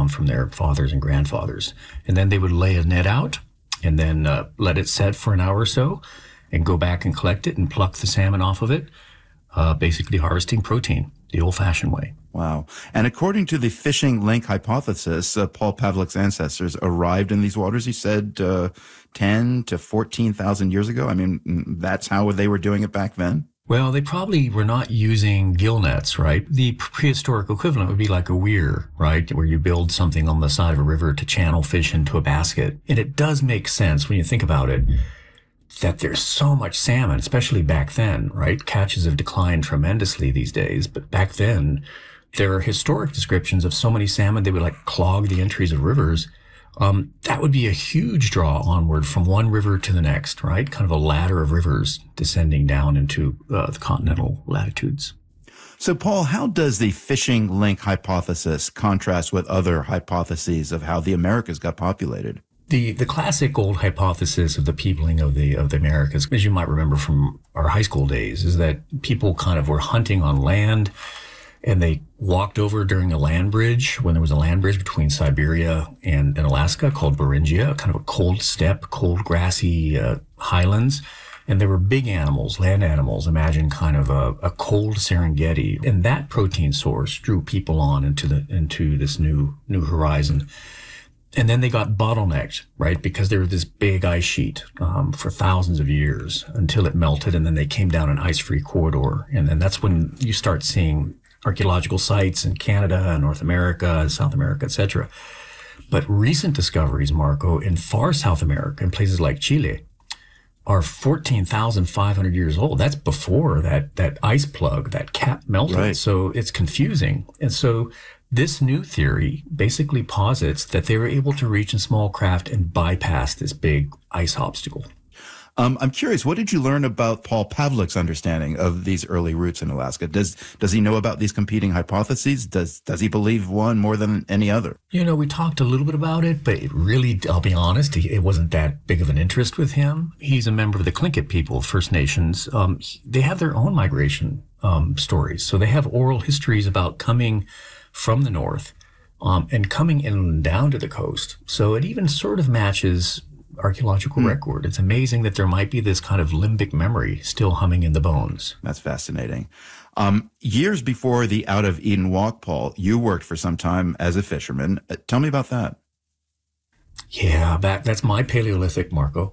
from their fathers and grandfathers. And then they would lay a net out and then let it set for an hour or so and go back and collect it and pluck the salmon off of it, basically harvesting protein the old-fashioned way. Wow. And according to the fishing link hypothesis, Paul Pavlik's ancestors arrived in these waters, he said, 10 to 14,000 years ago. I mean, that's how they were doing it back then? Well, they probably were not using gill nets, right? The prehistoric equivalent would be like a weir, right? Where you build something on the side of a river to channel fish into a basket. And it does make sense when you think about it, that there's so much salmon, especially back then, right? Catches have declined tremendously these days, but back then, there are historic descriptions of so many salmon, they would like clog the entries of rivers. That would be a huge draw onward from one river to the next, right? Kind of a ladder of rivers descending down into the continental latitudes. So, Paul, how does the fishing link hypothesis contrast with other hypotheses of how the Americas got populated? The classic old hypothesis of the peopling of the Americas, as you might remember from our high school days, is that people kind of were hunting on land and they walked over during a land bridge when there was a land bridge between Siberia and Alaska called Beringia, kind of a cold steppe, cold grassy highlands. And there were big animals, land animals, imagine kind of a cold Serengeti. And that protein source drew people on into this new horizon. And then they got bottlenecked, right? Because there was this big ice sheet for thousands of years until it melted, and then they came down an ice-free corridor. And then that's when you start seeing archaeological sites in Canada, North America, South America, etc. But recent discoveries, Marco, in far South America, in places like Chile, are 14,500 years old. That's before that ice plug, that cap melted. Right. So it's confusing. And so this new theory basically posits that they were able to reach in small craft and bypass this big ice obstacle. I'm curious, what did you learn about Paul Pavlik's understanding of these early routes in Alaska? Does he know about these competing hypotheses? Does he believe one more than any other? You know, we talked a little bit about it, but it really, I'll be honest, it wasn't that big of an interest with him. He's a member of the Tlingit people, First Nations. They have their own migration stories. So they have oral histories about coming from the north and coming in down to the coast. So it even sort of matches archaeological record. It's amazing that there might be this kind of limbic memory still humming in the bones. That's fascinating. Years before the Out of Eden Walk, Paul, you worked for some time as a fisherman. Tell me about that. Yeah, that's my Paleolithic, Marco.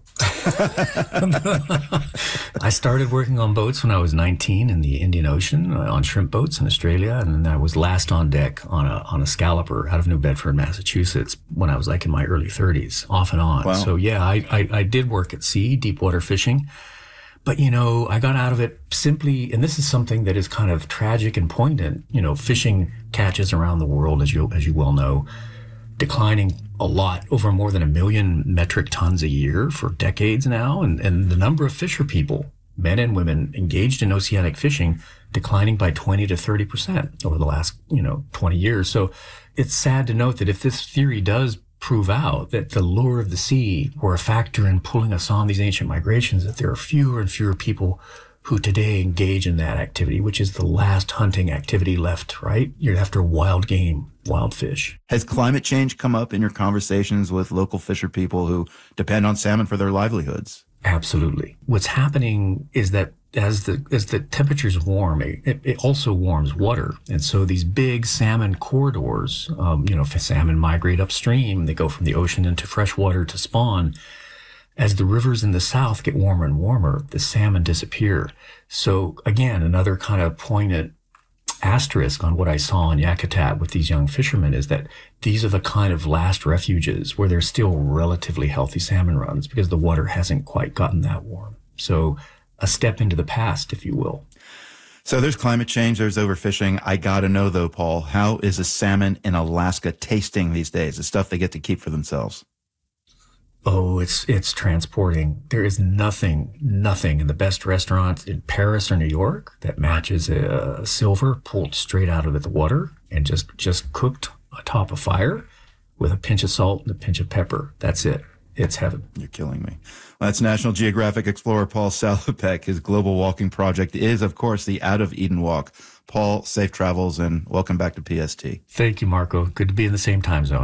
I started working on boats when I was 19 in the Indian Ocean, on shrimp boats in Australia, and then I was last on deck on a scalloper out of New Bedford, Massachusetts, when I was like in my early 30s, off and on. Wow. So yeah, I did work at sea, deep water fishing. But, you know, I got out of it simply, and this is something that is kind of tragic and poignant, you know, fishing catches around the world, as you well know, declining a lot, over more than 1 million metric tons a year for decades now. And the number of fisher people, men and women, engaged in oceanic fishing declining by 20 to 30% over the last, 20 years. So it's sad to note that if this theory does prove out that the lure of the sea were a factor in pulling us on these ancient migrations, that there are fewer and fewer people who today engage in that activity, which is the last hunting activity left, right? You're after wild game, wild fish. Has climate change come up in your conversations with local fisher people who depend on salmon for their livelihoods? Absolutely. What's happening is that as the temperatures warm, it also warms water. And so these big salmon corridors, salmon migrate upstream. They go from the ocean into freshwater to spawn. As the rivers in the south get warmer and warmer, the salmon disappear. So again, another kind of poignant asterisk on what I saw in Yakutat with these young fishermen is that these are the kind of last refuges where there's still relatively healthy salmon runs because the water hasn't quite gotten that warm. So a step into the past, if you will. So there's climate change, there's overfishing. I got to know though, Paul, how is a salmon in Alaska tasting these days? The stuff they get to keep for themselves. Oh, it's transporting. There is nothing in the best restaurants in Paris or New York that matches a silver pulled straight out of the water and just cooked atop a fire with a pinch of salt and a pinch of pepper. That's it. It's heaven. You're killing me. Well, that's National Geographic explorer Paul Salopek. His global walking project is, of course, the Out of Eden Walk. Paul, safe travels and welcome back to PST. Thank you, Marco. Good to be in the same time zone.